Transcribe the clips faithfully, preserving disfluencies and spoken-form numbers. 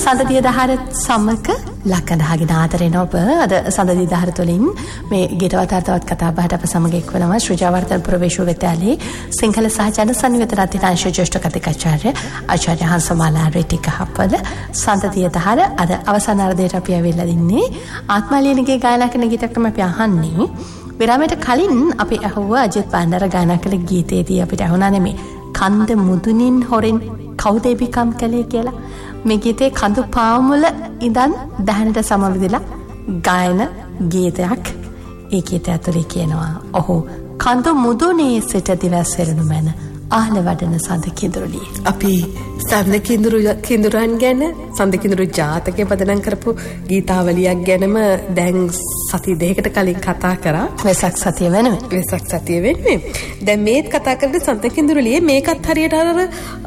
සඳදිය දහර සමක ලක්කඳහගෙන ආදරෙන ඔබ අද සඳදිය දහර තුළින් මේ ගීතවතාර්ථවත් කතා බහට අප සමග එක්වනවා ශ්‍රීජාවර්ධන ප්‍රවේශවිද්‍යාලයේ සිංහල සහ ජන සංයුත රත්නාංශ ජ්‍යෙෂ්ඨ කතිකාචාර්ය ආචාර්ය හංසමාලා රෙටික හප්පල සඳදිය දහර අද අවසන් අර්ධයට අපි ඇවිල්ලා ඉන්නේ ආත්මාලියනගේ ගායනා කරන ගීතයක් තමයි අපි අහන්නේ. විරාමයට කලින් අපි අහුවා අජිත් බණ්ඩාර ගායනා කළ ගීතයේදී අපිට අහුණා නෙමේ කන්ද මුදුනින් හොරෙන් කවුද එබිකම් කළේ කියලා. මේ ගීතේ කඳු පාමුල ඉඳන් දහනට සමවැදිලා ගායන ගීතයක්. ඒ ගීතය ඇතුලේ කියනවා ඔහු කඳු මුදුනේ සිට දිවස් වෙරණු මැන ආහල වඩන සඳ කිඳුරුලිය. අපි සඳ කිඳුරු කිඳුරන් ගැන සඳ කිඳුරු ජාතකයේ පදනම් කරපු ගීතාවලියක් ගැනම දැන් සති දෙකකට කලින් කතා කරා. වෙසක් සතිය වෙනුවෙන්. වෙසක් සතිය වෙනුවෙන්. දැන් මේත් කතා කරද්දී සඳ කිඳුරුලියේ මේකත් හරියට අර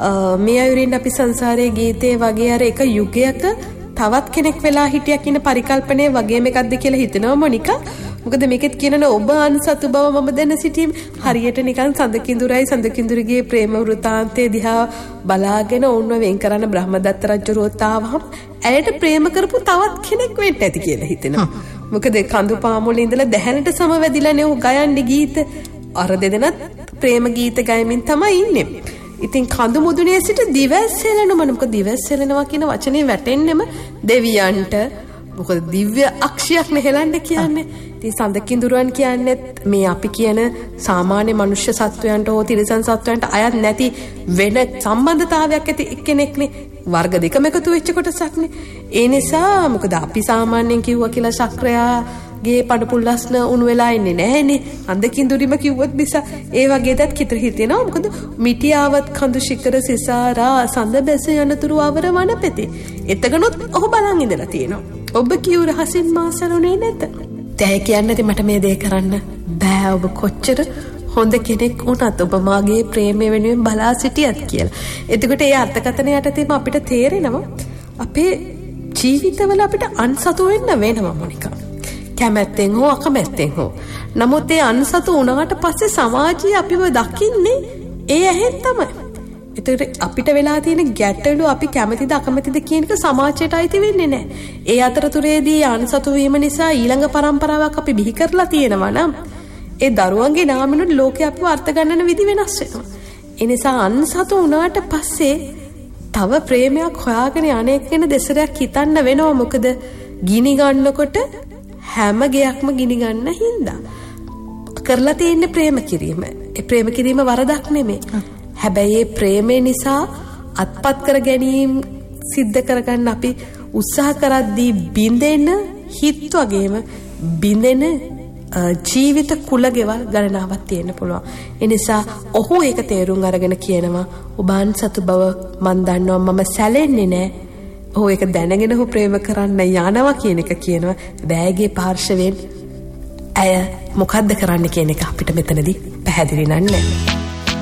මේ අයුරින් අපි සංසාරයේ ගීතේ වගේ අර එක යුගයක තවත් කෙනෙක් වෙලා හිටියා කියන පරිකල්පනය වගේම එකක්ද කියලා හිතනවා මොනිකා. මොකද මේකෙත් කියනනේ ඔබ අන්සතු බව මම දැන සිටීම හරියට නිකන් සඳ කිඳුරයි සඳ කිඳුරිගේ ප්‍රේම වෘතාන්තය දිහා බලාගෙන ඔවුන්ව වෙන් කරන බ්‍රහ්මදත්ත රජුරුවත් ආවහම ඇයට ප්‍රේම කරපු තවත් කෙනෙක් වෙන්න ඇති කියලා හිතෙනවා. මොකද කඳු පාමුලේ ඉඳලා දැහැනට සමවැදිලානේ ඔහු ගයන්නේ ගීත. අර දෙදෙනත් ප්‍රේම ගීත ගයමින් තමයි ඉන්නේ. ඉතින් කඳු මුදුනේ සිට දිවස් සෙලෙනම මොකද දිවස් සෙලෙනවා කියන වචනේ වැටෙන්නෙම දෙවියන්ට මොකද දිව්‍ය අක්ෂයක් නෙහෙලන්න කියන්නේ. ඉතින් සඳ කිඳුරන් කියන්නේ මේ අපි කියන සාමාන්‍ය මනුෂ්‍ය සත්වයන්ට හෝ තිරිසන් සත්වයන්ට අයත් නැති වෙන සම්බන්ධතාවයක් ඇති එක්කෙනෙක්නේ. වර්ග දෙකම එකතු වෙච්ච කොටසක්නේ. ඒ නිසා මොකද අපි සාමාන්‍යයෙන් කිව්වා කියලා ශක්‍රයාගේ පඩපුල්ලස්න උණු වෙලා ඉන්නේ නැහනේ. අඳ කිඳුරිම කිව්වොත් නිසා ඒ වගේ දත් කිතර හිතෙනවා. මොකද මිටියාවත් කඳු ශිඛර සිසාරා සඳ බැස යනතුරු අවර වනපෙති. එතකනොත් ඔහු බලන් ඉඳලා තියෙනවා. ඔබ කියු රහසින් මාසලුනේ නැත. දැය කියන්නේ මට මේ දේ කරන්න බෑ. ඔබ කොච්චර හොඳ කෙනෙක් වුණත් ඔබ මාගේ ප්‍රේමය වෙනුවෙන් බලා සිටියත් කියලා. එතකොට ඒ අර්ථකථනය යටතේම අපිට තේරෙනවා අපේ ජීවිතවල අපිට අන්සතු වෙන්න වෙනවා මොනිකා. කැමැත්තෙන් හෝ අකමැත්තෙන් හෝ. නමුත් ඒ අන්සතු වුණාට පස්සේ සමාජයේ අපිව දකින්නේ ඒ ඇහෙන් තමයි. එතකොට අපිට වෙලා තියෙන ගැටලු අපි කැමතිද අකමැතිද කියන එක සමාජයට අයිති වෙන්නේ නැහැ. ඒ අතරතුරේදී අන්සතු වීම නිසා ඊළඟ පරම්පරාවක් අපි බිහි කරලා තියෙනවා නම් ඒ දරුවන්ගේ නාමිනුත් ලෝකේ අපිව අර්ථ ගන්නන විදි වෙනස් වෙනවා. ඒ නිසා අන්සතු වුණාට පස්සේ තව ප්‍රේමයක් හොයාගෙන අනේක ගැන දෙසරයක් හිතන්න වෙනවා. මොකද ගිනි ගන්නකොට හැම ගයක්ම ගිනි ගන්න හින්දා කරලා තියෙන ප්‍රේම කිරීම. ඒ ප්‍රේම කිරීම වරදක් නෙමෙයි. හැබැයි ඒ ප්‍රේමය නිසා අත්පත් කර ගැනීම සිද්ධ කරගන්න අපි උත්සාහ කරද්දී බින්දෙන හිත් වගේම බින්දෙන ජීවිත කුල ගෙවල් ගණනාවක් තියෙන්න පුළුවන්. ඒ නිසා ඔහු ඒක තේරුම් අරගෙන කියනවා ඔබ අන්සතු බව මන් දන්නවා මම සැලෙන්නේ නැහැ. ඔහු ඒක දැනගෙන ඔහු ප්‍රේම කරන්න යනවා කියන එක කියනවා. බෑගේ පාර්ශවයෙන් ඇය මොකද්ද කරන්න කියන එක අපිට මෙතනදී පැහැදිලි නෑ.